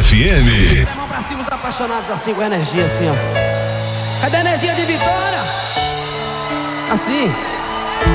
FM. Dá a mão pra cima, os apaixonados assim, com energia assim, ó. Cadê a energia de vitória? Assim.